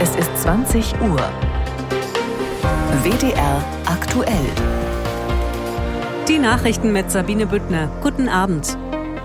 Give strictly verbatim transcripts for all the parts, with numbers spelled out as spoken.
Es ist zwanzig Uhr. W D R aktuell. Die Nachrichten mit Sabine Büttner. Guten Abend.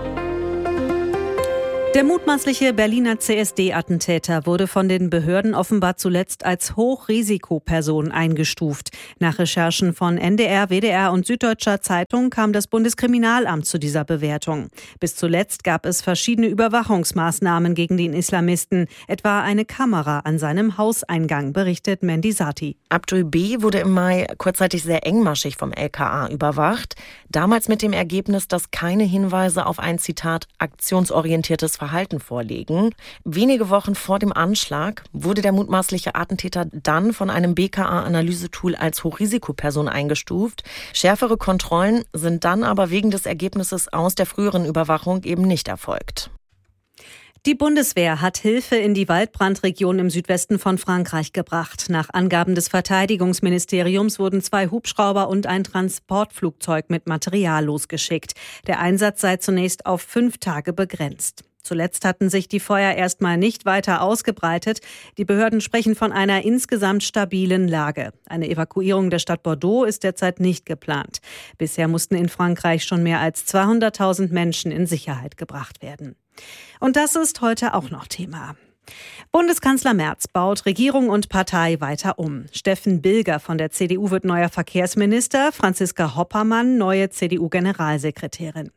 Der mutmaßliche Berliner C S D-Attentäter wurde von den Behörden offenbar zuletzt als Hochrisikoperson eingestuft. Nach Recherchen von N D R, W D R und Süddeutscher Zeitung kam das Bundeskriminalamt zu dieser Bewertung. Bis zuletzt gab es verschiedene Überwachungsmaßnahmen gegen den Islamisten, etwa eine Kamera an seinem Hauseingang, berichtet Mandy Sati. Abdul B. wurde im Mai kurzzeitig sehr engmaschig vom L K A überwacht. Damals mit dem Ergebnis, dass keine Hinweise auf ein, Zitat, aktionsorientiertes Verhalten vorliegen. Wenige Wochen vor dem Anschlag wurde der mutmaßliche Attentäter dann von einem B K A-Analysetool als Hochrisikoperson eingestuft. Schärfere Kontrollen sind dann aber wegen des Ergebnisses aus der früheren Überwachung eben nicht erfolgt. Die Bundeswehr hat Hilfe in die Waldbrandregion im Südwesten von Frankreich gebracht. Nach Angaben des Verteidigungsministeriums wurden zwei Hubschrauber und ein Transportflugzeug mit Material losgeschickt. Der Einsatz sei zunächst auf fünf Tage begrenzt. Zuletzt hatten sich die Feuer erstmal nicht weiter ausgebreitet. Die Behörden sprechen von einer insgesamt stabilen Lage. Eine Evakuierung der Stadt Bordeaux ist derzeit nicht geplant. Bisher mussten in Frankreich schon mehr als zweihunderttausend Menschen in Sicherheit gebracht werden. Und das ist heute auch noch Thema. Bundeskanzler Merz baut Regierung und Partei weiter um. Steffen Bilger von der C D U wird neuer Verkehrsminister, Franziska Hoppermann neue C D U-Generalsekretärin.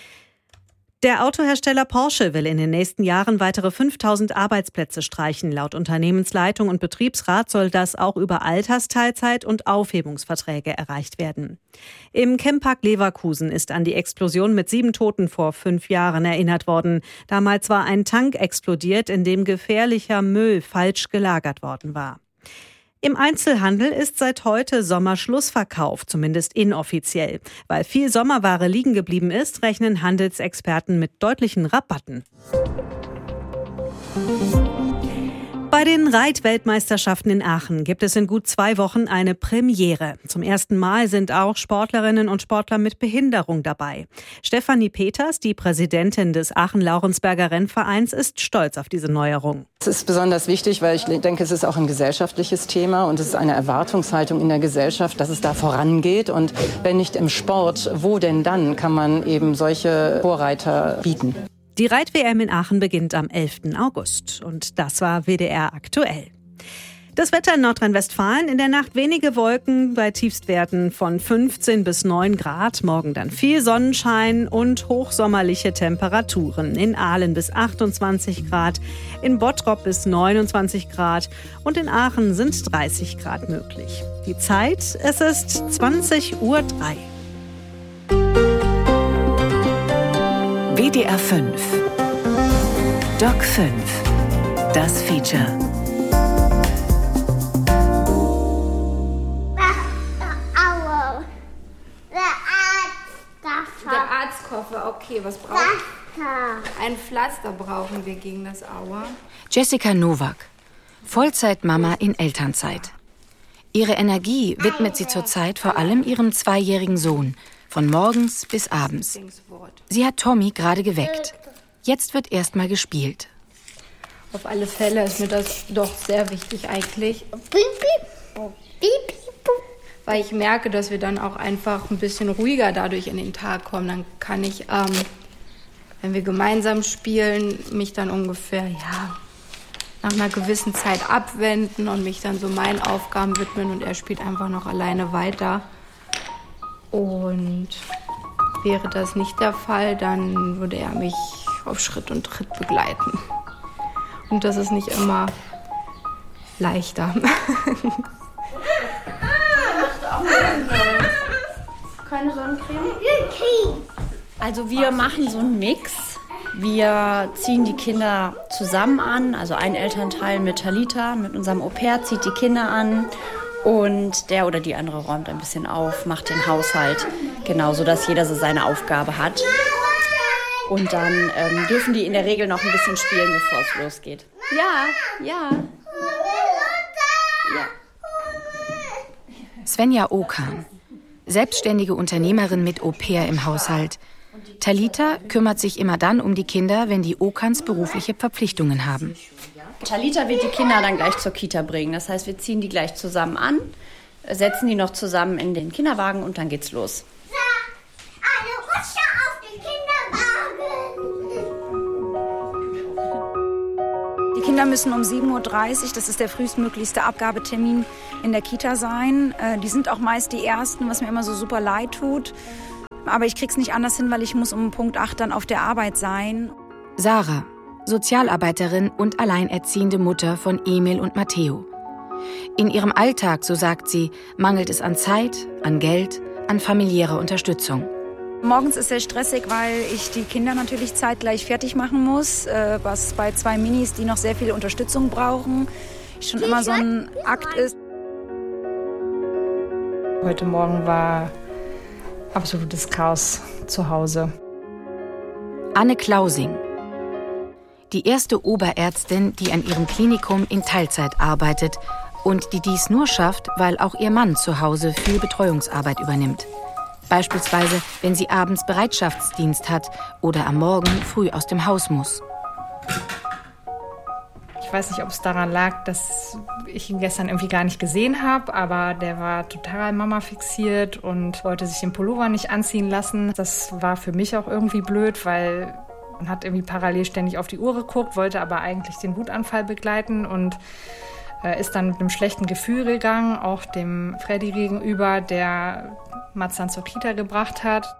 Der Autohersteller Porsche will in den nächsten Jahren weitere fünftausend Arbeitsplätze streichen. Laut Unternehmensleitung und Betriebsrat soll das auch über Altersteilzeit und Aufhebungsverträge erreicht werden. Im Chempark Leverkusen ist an die Explosion mit sieben Toten vor fünf Jahren erinnert worden. Damals war ein Tank explodiert, in dem gefährlicher Müll falsch gelagert worden war. Im Einzelhandel ist seit heute Sommerschlussverkauf, zumindest inoffiziell. Weil viel Sommerware liegen geblieben ist, rechnen Handelsexperten mit deutlichen Rabatten. Bei den Reitweltmeisterschaften in Aachen gibt es in gut zwei Wochen eine Premiere. Zum ersten Mal sind auch Sportlerinnen und Sportler mit Behinderung dabei. Stefanie Peters, die Präsidentin des Aachen-Laurensberger Rennvereins, ist stolz auf diese Neuerung. Es ist besonders wichtig, weil ich denke, es ist auch ein gesellschaftliches Thema und es ist eine Erwartungshaltung in der Gesellschaft, dass es da vorangeht. Und wenn nicht im Sport, wo denn dann kann man eben solche Vorreiter bieten? Die Reit-W M in Aachen beginnt am elften August. Und das war W D R aktuell. Das Wetter in Nordrhein-Westfalen: in der Nacht wenige Wolken bei Tiefstwerten von fünfzehn bis neun Grad. Morgen dann viel Sonnenschein und hochsommerliche Temperaturen. In Aalen bis achtundzwanzig Grad, in Bottrop bis neunundzwanzig Grad und in Aachen sind dreißig Grad möglich. Die Zeit: es ist zwanzig Uhr drei. W D R fünf. Doc fünf. Das Feature. Der Arztkoffer, okay, was brauchen wir? Ein Pflaster brauchen wir gegen das Aua. Jessica Nowak, Vollzeitmama in Elternzeit. Ihre Energie widmet sie zurzeit vor allem ihrem zweijährigen Sohn, von morgens bis abends. Sie hat Tommy gerade geweckt. Jetzt wird erstmal gespielt. Auf alle Fälle ist mir das doch sehr wichtig eigentlich. Weil ich merke, dass wir dann auch einfach ein bisschen ruhiger dadurch in den Tag kommen. Dann kann ich, ähm, wenn wir gemeinsam spielen, mich dann ungefähr, ja, nach einer gewissen Zeit abwenden und mich dann so meinen Aufgaben widmen und er spielt einfach noch alleine weiter. Und wäre das nicht der Fall, dann würde er mich auf Schritt und Tritt begleiten. Und das ist nicht immer leichter. Keine Sonnencreme? Also wir machen so einen Mix. Wir ziehen die Kinder zusammen an, also ein Elternteil mit Talita, mit unserem Au-pair, zieht die Kinder an und der oder die andere räumt ein bisschen auf, macht den Haushalt, genau, sodass jeder so seine Aufgabe hat. Und dann ähm, dürfen die in der Regel noch ein bisschen spielen, bevor es losgeht. Ja, ja. Ja. Svenja Okan, selbstständige Unternehmerin mit Au-pair im Haushalt. Talita kümmert sich immer dann um die Kinder, wenn die Okans berufliche Verpflichtungen haben. Talita wird die Kinder dann gleich zur Kita bringen. Das heißt, wir ziehen die gleich zusammen an, setzen die noch zusammen in den Kinderwagen und dann geht's los. Eine Rutsche auf den Kinderwagen! Die Kinder müssen um sieben Uhr dreißig, das ist der frühestmöglichste Abgabetermin, in der Kita sein. Die sind auch meist die Ersten, was mir immer so super leid tut. Aber ich krieg's nicht anders hin, weil ich muss um Punkt acht dann auf der Arbeit sein. Sarah, Sozialarbeiterin und alleinerziehende Mutter von Emil und Matteo. In ihrem Alltag, so sagt sie, mangelt es an Zeit, an Geld, an familiärer Unterstützung. Morgens ist sehr stressig, weil ich die Kinder natürlich zeitgleich fertig machen muss, was bei zwei Minis, die noch sehr viel Unterstützung brauchen, schon immer so ein Akt ist. Heute Morgen war absolutes Chaos zu Hause. Anne Klausing, die erste Oberärztin, die an ihrem Klinikum in Teilzeit arbeitet und die dies nur schafft, weil auch ihr Mann zu Hause viel Betreuungsarbeit übernimmt. Beispielsweise, wenn sie abends Bereitschaftsdienst hat oder am Morgen früh aus dem Haus muss. Ich weiß nicht, ob es daran lag, dass ich ihn gestern irgendwie gar nicht gesehen habe, aber der war total Mama fixiert und wollte sich den Pullover nicht anziehen lassen. Das war für mich auch irgendwie blöd, weil man hat irgendwie parallel ständig auf die Uhr geguckt, wollte aber eigentlich den Wutanfall begleiten und äh, ist dann mit einem schlechten Gefühl gegangen, auch dem Freddy gegenüber, der Marzahn zur Kita gebracht hat.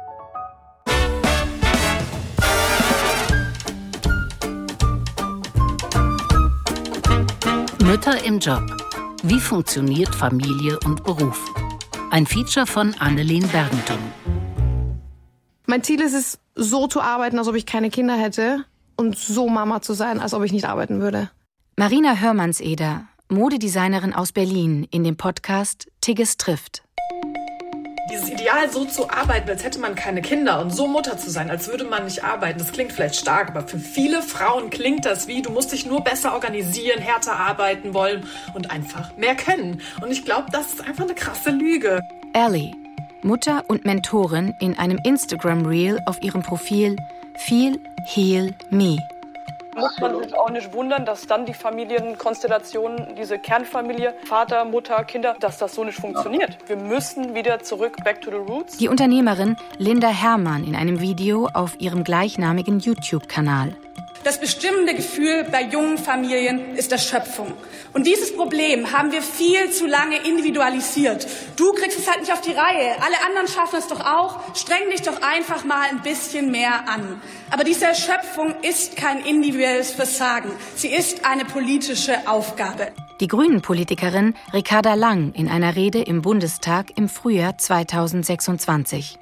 Mütter im Job. Wie funktioniert Familie und Beruf? Ein Feature von Annelien Bergenton. Mein Ziel ist es, so zu arbeiten, als ob ich keine Kinder hätte und so Mama zu sein, als ob ich nicht arbeiten würde. Marina Hörmannseder, Modedesignerin aus Berlin, in dem Podcast Tigges trifft. Dieses Ideal, so zu arbeiten, als hätte man keine Kinder und so Mutter zu sein, als würde man nicht arbeiten, das klingt vielleicht stark, aber für viele Frauen klingt das wie, du musst dich nur besser organisieren, härter arbeiten wollen und einfach mehr können. Und ich glaube, das ist einfach eine krasse Lüge. Ellie, Mutter und Mentorin, in einem Instagram-Reel auf ihrem Profil Feel, Heal, Me. Muss man sich auch nicht wundern, dass dann die Familienkonstellation, diese Kernfamilie, Vater, Mutter, Kinder, dass das so nicht funktioniert. Wir müssen wieder zurück, back to the roots. Die Unternehmerin Linda Herrmann in einem Video auf ihrem gleichnamigen YouTube-Kanal. Das bestimmende Gefühl bei jungen Familien ist Erschöpfung. Und dieses Problem haben wir viel zu lange individualisiert. Du kriegst es halt nicht auf die Reihe. Alle anderen schaffen es doch auch. Streng dich doch einfach mal ein bisschen mehr an. Aber diese Erschöpfung ist kein individuelles Versagen. Sie ist eine politische Aufgabe. Die Grünen-Politikerin Ricarda Lang in einer Rede im Bundestag im Frühjahr zweitausendsechsundzwanzig.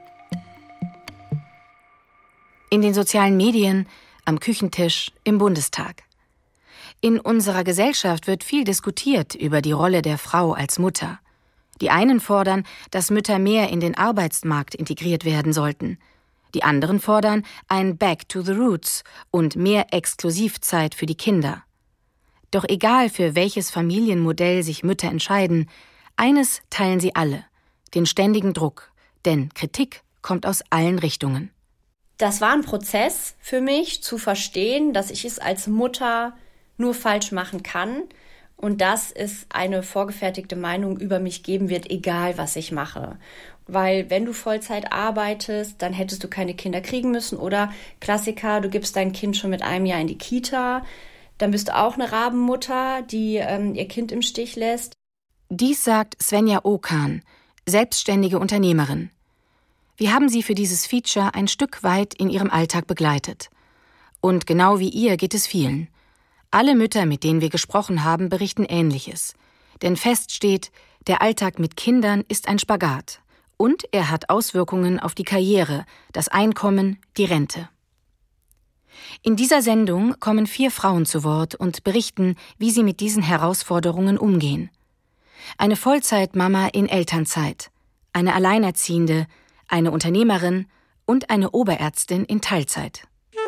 In den sozialen Medien, am Küchentisch, im Bundestag. In unserer Gesellschaft wird viel diskutiert über die Rolle der Frau als Mutter. Die einen fordern, dass Mütter mehr in den Arbeitsmarkt integriert werden sollten. Die anderen fordern ein Back to the Roots und mehr Exklusivzeit für die Kinder. Doch egal, für welches Familienmodell sich Mütter entscheiden, eines teilen sie alle: den ständigen Druck. Denn Kritik kommt aus allen Richtungen. Das war ein Prozess für mich, zu verstehen, dass ich es als Mutter nur falsch machen kann und dass es eine vorgefertigte Meinung über mich geben wird, egal was ich mache. Weil wenn du Vollzeit arbeitest, dann hättest du keine Kinder kriegen müssen. Oder Klassiker, du gibst dein Kind schon mit einem Jahr in die Kita, dann bist du auch eine Rabenmutter, die ähm, ihr Kind im Stich lässt. Dies sagt Svenja Okan, selbstständige Unternehmerin. Wir haben sie für dieses Feature ein Stück weit in ihrem Alltag begleitet. Und genau wie ihr geht es vielen. Alle Mütter, mit denen wir gesprochen haben, berichten Ähnliches. Denn fest steht, der Alltag mit Kindern ist ein Spagat. Und er hat Auswirkungen auf die Karriere, das Einkommen, die Rente. In dieser Sendung kommen vier Frauen zu Wort und berichten, wie sie mit diesen Herausforderungen umgehen. Eine Vollzeitmama in Elternzeit, eine Alleinerziehende, eine Unternehmerin und eine Oberärztin in Teilzeit.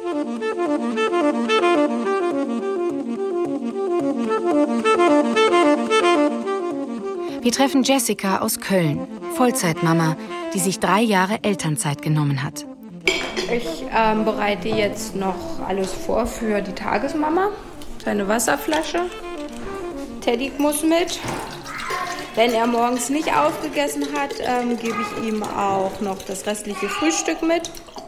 Wir treffen Jessica aus Köln, Vollzeitmama, die sich drei Jahre Elternzeit genommen hat. Ich ähm, bereite jetzt noch alles vor für die Tagesmama. seine Wasserflasche. Teddy muss mit. Wenn er morgens nicht aufgegessen hat, ähm, gebe ich ihm auch noch das restliche Frühstück mit.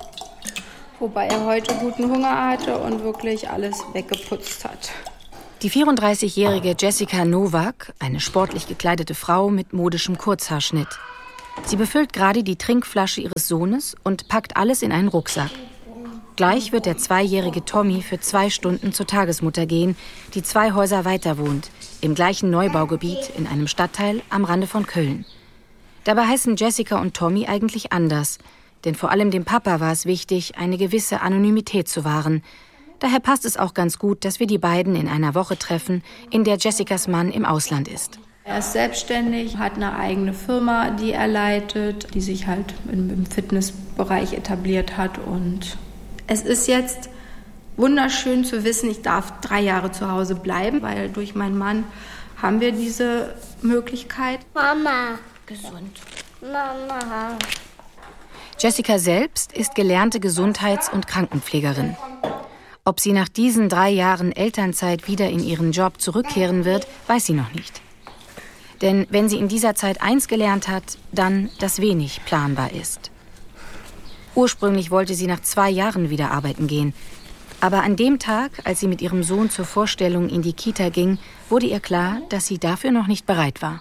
Wobei er heute guten Hunger hatte und wirklich alles weggeputzt hat. Die vierunddreißigjährige Jessica Nowak, eine sportlich gekleidete Frau mit modischem Kurzhaarschnitt. Sie befüllt gerade die Trinkflasche ihres Sohnes und packt alles in einen Rucksack. Gleich wird der zweijährige Tommy für zwei Stunden zur Tagesmutter gehen, die zwei Häuser weiter wohnt, im gleichen Neubaugebiet in einem Stadtteil am Rande von Köln. Dabei heißen Jessica und Tommy eigentlich anders, denn vor allem dem Papa war es wichtig, eine gewisse Anonymität zu wahren. Daher passt es auch ganz gut, dass wir die beiden in einer Woche treffen, in der Jessicas Mann im Ausland ist. Er ist selbstständig, hat eine eigene Firma, die er leitet, die sich halt im Fitnessbereich etabliert hat. Und es ist jetzt wunderschön zu wissen, ich darf drei Jahre zu Hause bleiben, weil durch meinen Mann haben wir diese Möglichkeit. Mama. Gesund. Mama. Jessica selbst ist gelernte Gesundheits- und Krankenpflegerin. Ob sie nach diesen drei Jahren Elternzeit wieder in ihren Job zurückkehren wird, weiß sie noch nicht. Denn wenn sie in dieser Zeit eins gelernt hat, dann, dass wenig planbar ist. Ursprünglich wollte sie nach zwei Jahren wieder arbeiten gehen. Aber an dem Tag, als sie mit ihrem Sohn zur Vorstellung in die Kita ging, wurde ihr klar, dass sie dafür noch nicht bereit war.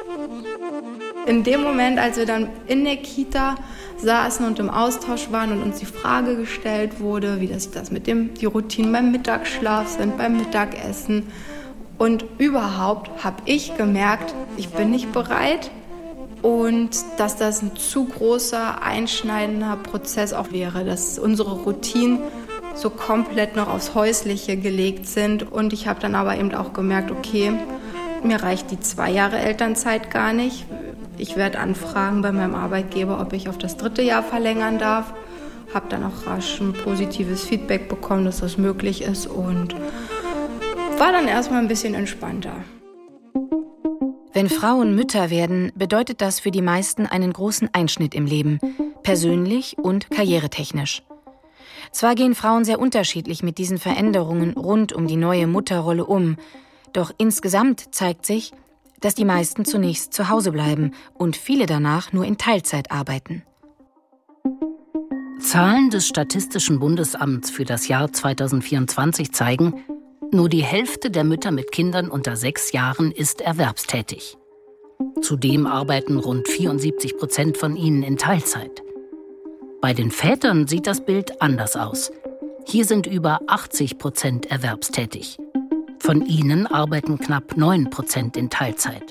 In dem Moment, als wir dann in der Kita saßen und im Austausch waren und uns die Frage gestellt wurde, wie das, das mit dem, die Routinen beim Mittagsschlaf sind, beim Mittagessen. Und überhaupt habe ich gemerkt, ich bin nicht bereit und dass das ein zu großer, einschneidender Prozess auch wäre, dass unsere Routinen so komplett noch aufs Häusliche gelegt sind. Und ich habe dann aber eben auch gemerkt, okay, mir reicht die zwei Jahre Elternzeit gar nicht. Ich werde anfragen bei meinem Arbeitgeber, ob ich auf das dritte Jahr verlängern darf. Habe dann auch rasch ein positives Feedback bekommen, dass das möglich ist und war dann erstmal ein bisschen entspannter. Wenn Frauen Mütter werden, bedeutet das für die meisten einen großen Einschnitt im Leben, persönlich und karrieretechnisch. Zwar gehen Frauen sehr unterschiedlich mit diesen Veränderungen rund um die neue Mutterrolle um, doch insgesamt zeigt sich, dass die meisten zunächst zu Hause bleiben und viele danach nur in Teilzeit arbeiten. Zahlen des Statistischen Bundesamts für das Jahr zweitausendvierundzwanzig zeigen, nur die Hälfte der Mütter mit Kindern unter sechs Jahren ist erwerbstätig. Zudem arbeiten rund vierundsiebzig Prozent von ihnen in Teilzeit. Bei den Vätern sieht das Bild anders aus. Hier sind über achtzig Prozent erwerbstätig. Von ihnen arbeiten knapp neun Prozent in Teilzeit.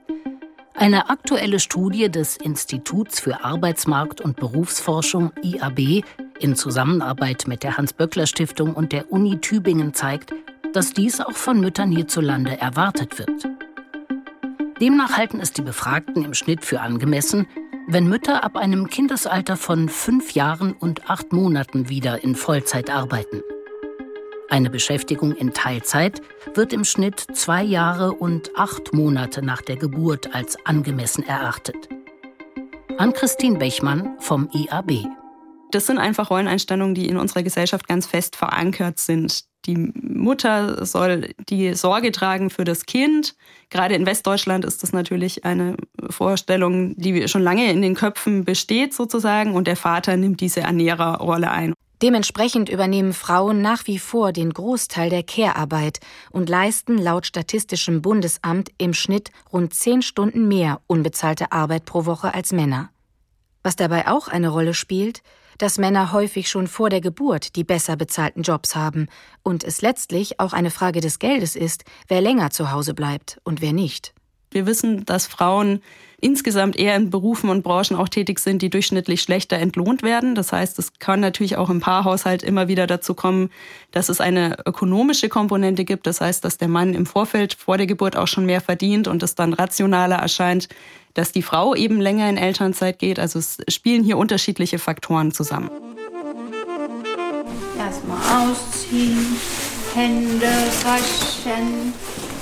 Eine aktuelle Studie des Instituts für Arbeitsmarkt- und Berufsforschung I A B in Zusammenarbeit mit der Hans-Böckler-Stiftung und der Uni Tübingen zeigt, dass dies auch von Müttern hierzulande erwartet wird. Demnach halten es die Befragten im Schnitt für angemessen, wenn Mütter ab einem Kindesalter von fünf Jahren und acht Monaten wieder in Vollzeit arbeiten. Eine Beschäftigung in Teilzeit wird im Schnitt zwei Jahre und acht Monate nach der Geburt als angemessen erachtet. Ann-Christine Bechmann vom I A B. Das sind einfach Rolleneinstellungen, die in unserer Gesellschaft ganz fest verankert sind. Die Mutter soll die Sorge tragen für das Kind. Gerade in Westdeutschland ist das natürlich eine Vorstellung, die schon lange in den Köpfen besteht sozusagen. Und der Vater nimmt diese Ernährerrolle ein. Dementsprechend übernehmen Frauen nach wie vor den Großteil der Care-Arbeit und leisten laut Statistischem Bundesamt im Schnitt rund zehn Stunden mehr unbezahlte Arbeit pro Woche als Männer. Was dabei auch eine Rolle spielt, dass Männer häufig schon vor der Geburt die besser bezahlten Jobs haben und es letztlich auch eine Frage des Geldes ist, wer länger zu Hause bleibt und wer nicht. Wir wissen, dass Frauen insgesamt eher in Berufen und Branchen auch tätig sind, die durchschnittlich schlechter entlohnt werden. Das heißt, es kann natürlich auch im Paarhaushalt immer wieder dazu kommen, dass es eine ökonomische Komponente gibt. Das heißt, dass der Mann im Vorfeld vor der Geburt auch schon mehr verdient und es dann rationaler erscheint, dass die Frau eben länger in Elternzeit geht. Also es spielen hier unterschiedliche Faktoren zusammen. Erstmal ausziehen, Hände waschen.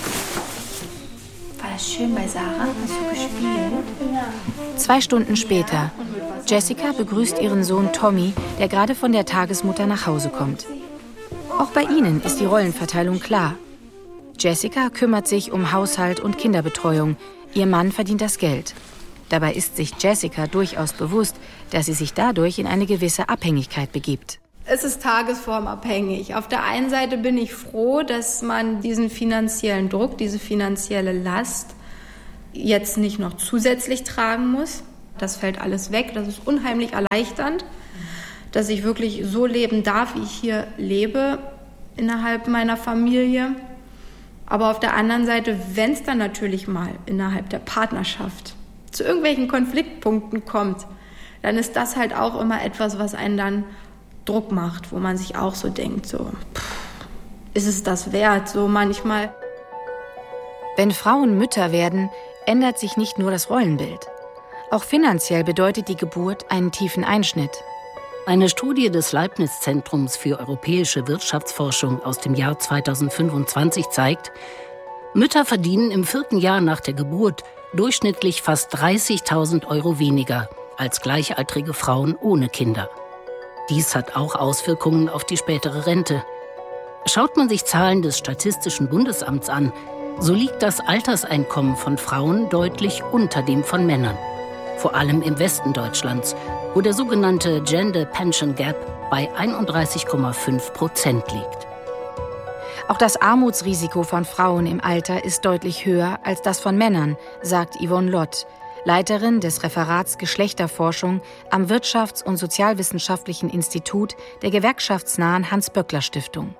War das schön bei Sarah? Hast du gespielt? Ja. Zwei Stunden später. Jessica begrüßt ihren Sohn Tommy, der gerade von der Tagesmutter nach Hause kommt. Auch bei ihnen ist die Rollenverteilung klar. Jessica kümmert sich um Haushalt und Kinderbetreuung. Ihr Mann verdient das Geld. Dabei ist sich Jessica durchaus bewusst, dass sie sich dadurch in eine gewisse Abhängigkeit begibt. Es ist tagesformabhängig. Auf der einen Seite bin ich froh, dass man diesen finanziellen Druck, diese finanzielle Last jetzt nicht noch zusätzlich tragen muss. Das fällt alles weg. Das ist unheimlich erleichternd, dass ich wirklich so leben darf, wie ich hier lebe, innerhalb meiner Familie. Aber auf der anderen Seite, wenn es dann natürlich mal innerhalb der Partnerschaft zu irgendwelchen Konfliktpunkten kommt, dann ist das halt auch immer etwas, was einen dann Druck macht, wo man sich auch so denkt, so, pff, ist es das wert, so manchmal. Wenn Frauen Mütter werden, ändert sich nicht nur das Rollenbild. Auch finanziell bedeutet die Geburt einen tiefen Einschnitt. Eine Studie des Leibniz-Zentrums für europäische Wirtschaftsforschung aus dem Jahr zweitausendfünfundzwanzig zeigt, Mütter verdienen im vierten Jahr nach der Geburt durchschnittlich fast dreißigtausend Euro weniger als gleichaltrige Frauen ohne Kinder. Dies hat auch Auswirkungen auf die spätere Rente. Schaut man sich Zahlen des Statistischen Bundesamts an, so liegt das Alterseinkommen von Frauen deutlich unter dem von Männern. Vor allem im Westen Deutschlands, wo der sogenannte Gender Pension Gap bei einunddreißig Komma fünf Prozent liegt. Auch das Armutsrisiko von Frauen im Alter ist deutlich höher als das von Männern, sagt Yvonne Lott, Leiterin des Referats Geschlechterforschung am Wirtschafts- und Sozialwissenschaftlichen Institut der gewerkschaftsnahen Hans-Böckler-Stiftung.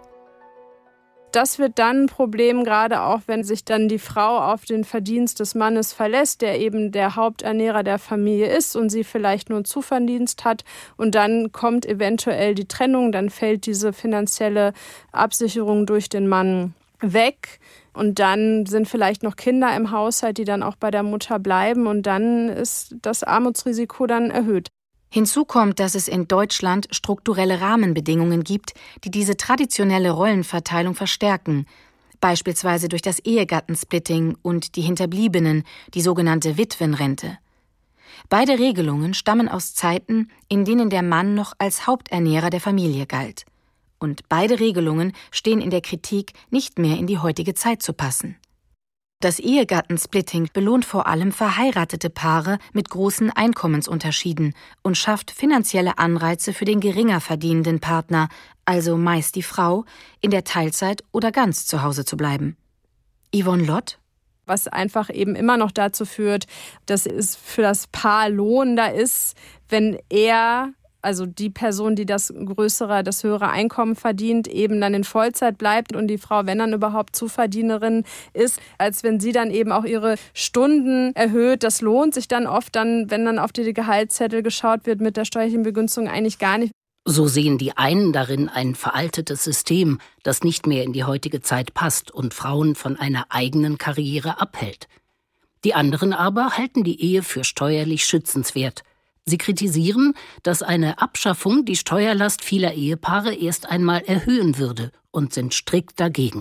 Das wird dann ein Problem, gerade auch wenn sich dann die Frau auf den Verdienst des Mannes verlässt, der eben der Haupternährer der Familie ist und sie vielleicht nur einen Zuverdienst hat. Und dann kommt eventuell die Trennung, dann fällt diese finanzielle Absicherung durch den Mann weg. Und dann sind vielleicht noch Kinder im Haushalt, die dann auch bei der Mutter bleiben. Und dann ist das Armutsrisiko dann erhöht. Hinzu kommt, dass es in Deutschland strukturelle Rahmenbedingungen gibt, die diese traditionelle Rollenverteilung verstärken, beispielsweise durch das Ehegattensplitting und die Hinterbliebenen, die sogenannte Witwenrente. Beide Regelungen stammen aus Zeiten, in denen der Mann noch als Haupternährer der Familie galt. Und beide Regelungen stehen in der Kritik, nicht mehr in die heutige Zeit zu passen. Das Ehegattensplitting belohnt vor allem verheiratete Paare mit großen Einkommensunterschieden und schafft finanzielle Anreize für den geringer verdienenden Partner, also meist die Frau, in der Teilzeit oder ganz zu Hause zu bleiben. Yvonne Lott? Was einfach eben immer noch dazu führt, dass es für das Paar lohnender ist, wenn er, also die Person, die das größere, das höhere Einkommen verdient, eben dann in Vollzeit bleibt und die Frau, wenn dann überhaupt Zuverdienerin ist, als wenn sie dann eben auch ihre Stunden erhöht. Das lohnt sich dann oft dann, wenn dann auf die Gehaltszettel geschaut wird, mit der steuerlichen Begünstigung eigentlich gar nicht. So sehen die einen darin ein veraltetes System, das nicht mehr in die heutige Zeit passt und Frauen von einer eigenen Karriere abhält. Die anderen aber halten die Ehe für steuerlich schützenswert. Sie kritisieren, dass eine Abschaffung die Steuerlast vieler Ehepaare erst einmal erhöhen würde und sind strikt dagegen.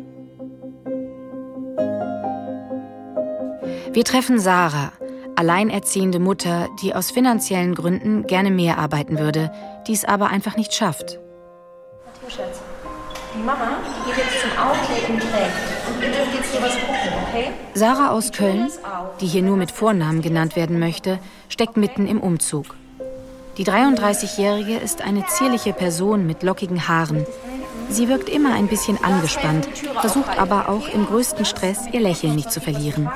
Wir treffen Sarah, alleinerziehende Mutter, die aus finanziellen Gründen gerne mehr arbeiten würde, dies aber einfach nicht schafft. Schatz, die Mama geht jetzt zum Outlet und trägt. Und ihr dürft jetzt hier was gucken, okay? Sarah aus Köln, die hier nur mit Vornamen genannt werden möchte, steckt mitten im Umzug. Die dreiunddreißigjährige ist eine zierliche Person mit lockigen Haaren. Sie wirkt immer ein bisschen angespannt, versucht aber auch im größten Stress ihr Lächeln nicht zu verlieren.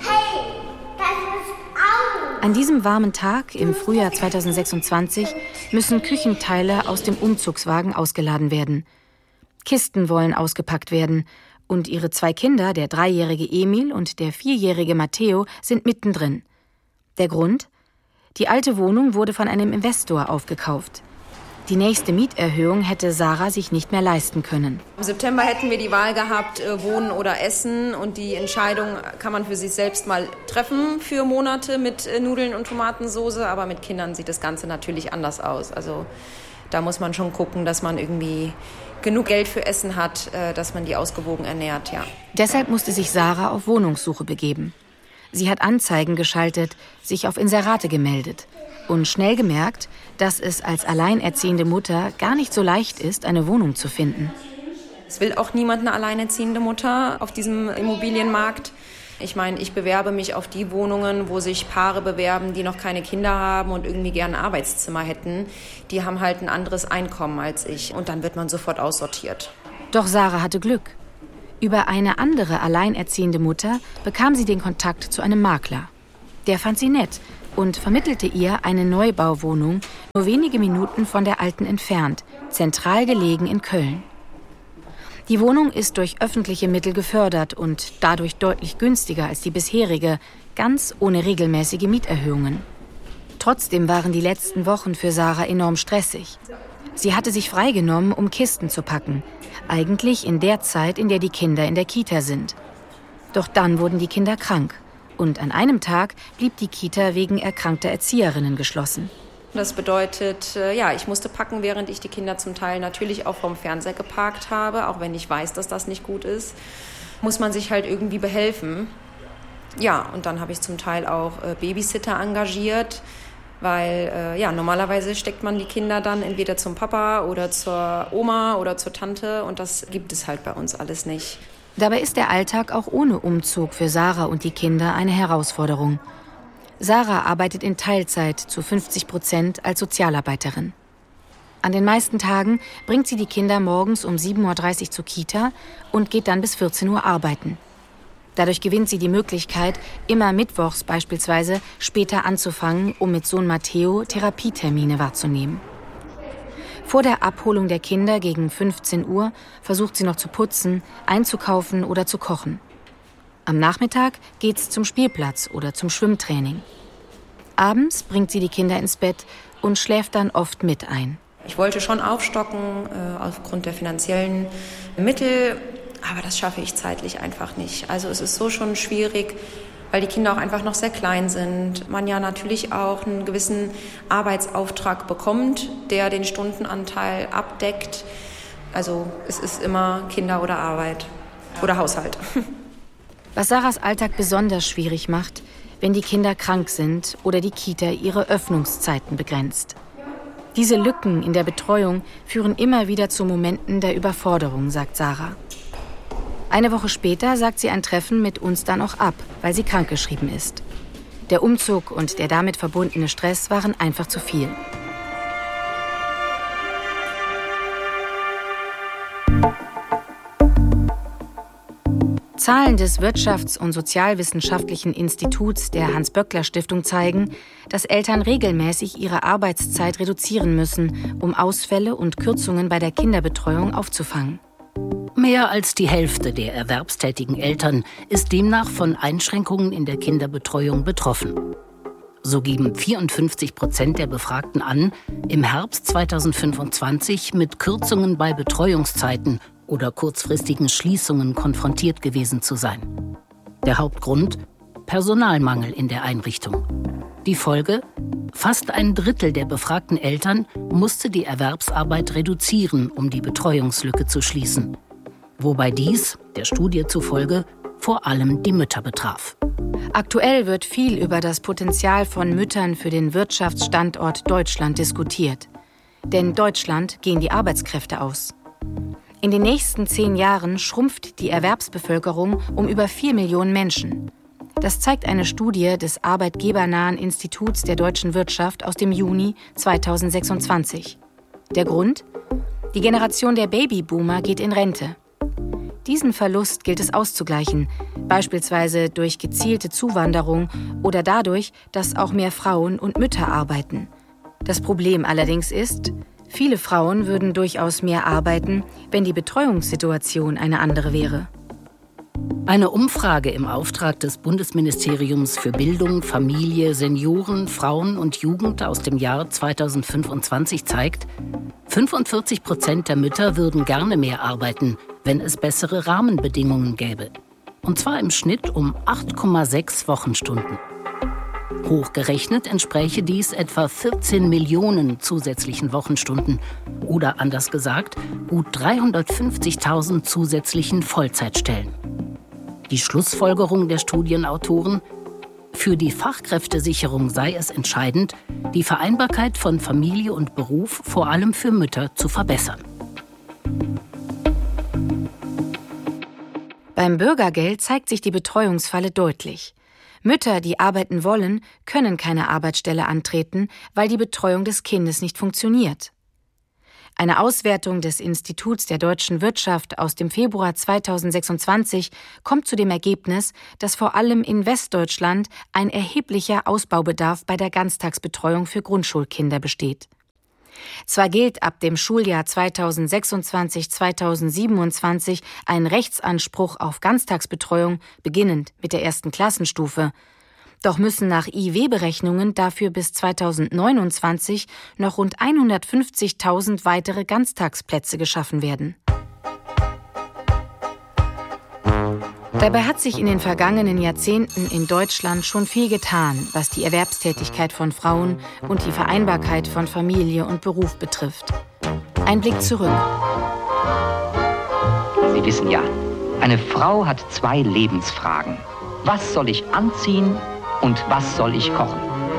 An diesem warmen Tag im Frühjahr zweitausendsechsundzwanzig müssen Küchenteile aus dem Umzugswagen ausgeladen werden. Kisten wollen ausgepackt werden und ihre zwei Kinder, der dreijährige Emil und der vierjährige Matteo, sind mittendrin. Der Grund? Die alte Wohnung wurde von einem Investor aufgekauft. Die nächste Mieterhöhung hätte Sarah sich nicht mehr leisten können. Im September hätten wir die Wahl gehabt, wohnen oder essen. Und die Entscheidung kann man für sich selbst mal treffen für Monate mit Nudeln und Tomatensoße. Aber mit Kindern sieht das Ganze natürlich anders aus. Also da muss man schon gucken, dass man irgendwie genug Geld für Essen hat, dass man die ausgewogen ernährt, ja. Deshalb musste sich Sarah auf Wohnungssuche begeben. Sie hat Anzeigen geschaltet, sich auf Inserate gemeldet und schnell gemerkt, dass es als alleinerziehende Mutter gar nicht so leicht ist, eine Wohnung zu finden. Es will auch niemand eine alleinerziehende Mutter auf diesem Immobilienmarkt. Ich meine, ich bewerbe mich auf die Wohnungen, wo sich Paare bewerben, die noch keine Kinder haben und irgendwie gerne ein Arbeitszimmer hätten. Die haben halt ein anderes Einkommen als ich. Und dann wird man sofort aussortiert. Doch Sarah hatte Glück. Über eine andere alleinerziehende Mutter bekam sie den Kontakt zu einem Makler. Der fand sie nett und vermittelte ihr eine Neubauwohnung, nur wenige Minuten von der alten entfernt, zentral gelegen in Köln. Die Wohnung ist durch öffentliche Mittel gefördert und dadurch deutlich günstiger als die bisherige, ganz ohne regelmäßige Mieterhöhungen. Trotzdem waren die letzten Wochen für Sarah enorm stressig. Sie hatte sich freigenommen, um Kisten zu packen, eigentlich in der Zeit, in der die Kinder in der Kita sind. Doch dann wurden die Kinder krank und an einem Tag blieb die Kita wegen erkrankter Erzieherinnen geschlossen. Das bedeutet, ja, ich musste packen, während ich die Kinder zum Teil natürlich auch vorm Fernseher geparkt habe, auch wenn ich weiß, dass das nicht gut ist, muss man sich halt irgendwie behelfen. Ja, und dann habe ich zum Teil auch äh, Babysitter engagiert, weil äh, ja, normalerweise steckt man die Kinder dann entweder zum Papa oder zur Oma oder zur Tante und das gibt es halt bei uns alles nicht. Dabei ist der Alltag auch ohne Umzug für Sarah und die Kinder eine Herausforderung. Sarah arbeitet in Teilzeit zu fünfzig Prozent als Sozialarbeiterin. An den meisten Tagen bringt sie die Kinder morgens um sieben Uhr dreißig zur Kita und geht dann bis vierzehn Uhr arbeiten. Dadurch gewinnt sie die Möglichkeit, immer mittwochs beispielsweise später anzufangen, um mit Sohn Matteo Therapietermine wahrzunehmen. Vor der Abholung der Kinder gegen fünfzehn Uhr versucht sie noch zu putzen, einzukaufen oder zu kochen. Am Nachmittag geht's zum Spielplatz oder zum Schwimmtraining. Abends bringt sie die Kinder ins Bett und schläft dann oft mit ein. Ich wollte schon aufstocken äh, aufgrund der finanziellen Mittel, aber das schaffe ich zeitlich einfach nicht. Also es ist so schon schwierig, weil die Kinder auch einfach noch sehr klein sind. Man ja natürlich auch einen gewissen Arbeitsauftrag bekommt, der den Stundenanteil abdeckt. Also es ist immer Kinder oder Arbeit oder Haushalt. Was Sarahs Alltag besonders schwierig macht, wenn die Kinder krank sind oder die Kita ihre Öffnungszeiten begrenzt. Diese Lücken in der Betreuung führen immer wieder zu Momenten der Überforderung, sagt Sarah. Eine Woche später sagt sie ein Treffen mit uns dann auch ab, weil sie krankgeschrieben ist. Der Umzug und der damit verbundene Stress waren einfach zu viel. Zahlen des Wirtschafts- und Sozialwissenschaftlichen Instituts der Hans-Böckler-Stiftung zeigen, dass Eltern regelmäßig ihre Arbeitszeit reduzieren müssen, um Ausfälle und Kürzungen bei der Kinderbetreuung aufzufangen. Mehr als die Hälfte der erwerbstätigen Eltern ist demnach von Einschränkungen in der Kinderbetreuung betroffen. So geben vierundfünfzig Prozent der Befragten an, im Herbst zweitausendfünfundzwanzig mit Kürzungen bei Betreuungszeiten oder kurzfristigen Schließungen konfrontiert gewesen zu sein. Der Hauptgrund? Personalmangel in der Einrichtung. Die Folge? Fast ein Drittel der befragten Eltern musste die Erwerbsarbeit reduzieren, um die Betreuungslücke zu schließen. Wobei dies, der Studie zufolge, vor allem die Mütter betraf. Aktuell wird viel über das Potenzial von Müttern für den Wirtschaftsstandort Deutschland diskutiert. Denn Deutschland gehen die Arbeitskräfte aus. In den nächsten zehn Jahren schrumpft die Erwerbsbevölkerung um über vier Millionen Menschen. Das zeigt eine Studie des arbeitgebernahen Instituts der deutschen Wirtschaft aus dem Juni zweitausendsechsundzwanzig. Der Grund? Die Generation der Babyboomer geht in Rente. Diesen Verlust gilt es auszugleichen, beispielsweise durch gezielte Zuwanderung oder dadurch, dass auch mehr Frauen und Mütter arbeiten. Das Problem allerdings ist, viele Frauen würden durchaus mehr arbeiten, wenn die Betreuungssituation eine andere wäre. Eine Umfrage im Auftrag des Bundesministeriums für Bildung, Familie, Senioren, Frauen und Jugend aus dem Jahr zweitausendfünfundzwanzig zeigt, fünfundvierzig Prozent der Mütter würden gerne mehr arbeiten, wenn es bessere Rahmenbedingungen gäbe. Und zwar im Schnitt um acht Komma sechs Wochenstunden. Hochgerechnet entspräche dies etwa vierzehn Millionen zusätzlichen Wochenstunden oder anders gesagt gut dreihundertfünfzigtausend zusätzlichen Vollzeitstellen. Die Schlussfolgerung der Studienautoren: Für die Fachkräftesicherung sei es entscheidend, die Vereinbarkeit von Familie und Beruf vor allem für Mütter zu verbessern. Beim Bürgergeld zeigt sich die Betreuungsfalle deutlich. Mütter, die arbeiten wollen, können keine Arbeitsstelle antreten, weil die Betreuung des Kindes nicht funktioniert. Eine Auswertung des Instituts der deutschen Wirtschaft aus dem Februar zweitausendsechsundzwanzig kommt zu dem Ergebnis, dass vor allem in Westdeutschland ein erheblicher Ausbaubedarf bei der Ganztagsbetreuung für Grundschulkinder besteht. Zwar gilt ab dem Schuljahr zweitausendsechsundzwanzig zweitausendsiebenundzwanzig ein Rechtsanspruch auf Ganztagsbetreuung, beginnend mit der ersten Klassenstufe. Doch müssen nach I W-Berechnungen dafür bis zweitausendneunundzwanzig noch rund hundertfünfzigtausend weitere Ganztagsplätze geschaffen werden. Dabei hat sich in den vergangenen Jahrzehnten in Deutschland schon viel getan, was die Erwerbstätigkeit von Frauen und die Vereinbarkeit von Familie und Beruf betrifft. Ein Blick zurück. Sie wissen ja, eine Frau hat zwei Lebensfragen. Was soll ich anziehen und was soll ich kochen?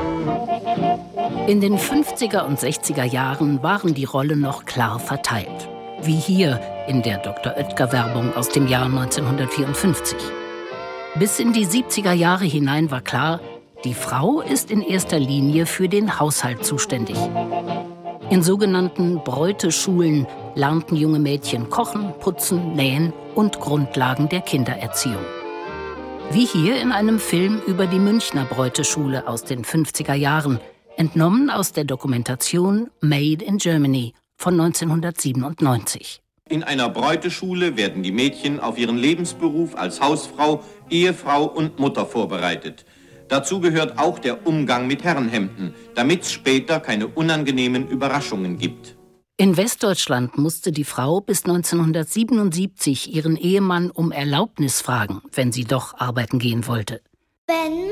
In den fünfziger und sechziger Jahren waren die Rollen noch klar verteilt. Wie hier in der Doktor Oetker-Werbung aus dem Jahr neunzehnhundertvierundfünfzig. Bis in die siebziger Jahre hinein war klar, die Frau ist in erster Linie für den Haushalt zuständig. In sogenannten Bräuteschulen lernten junge Mädchen kochen, putzen, nähen und Grundlagen der Kindererziehung. Wie hier in einem Film über die Münchner Bräuteschule aus den fünfziger Jahren, entnommen aus der Dokumentation Made in Germany von neunzehnhundertsiebenundneunzig. In einer Bräuteschule werden die Mädchen auf ihren Lebensberuf als Hausfrau, Ehefrau und Mutter vorbereitet. Dazu gehört auch der Umgang mit Herrenhemden, damit es später keine unangenehmen Überraschungen gibt. In Westdeutschland musste die Frau bis neunzehnhundertsiebenundsiebzig ihren Ehemann um Erlaubnis fragen, wenn sie doch arbeiten gehen wollte. Wenn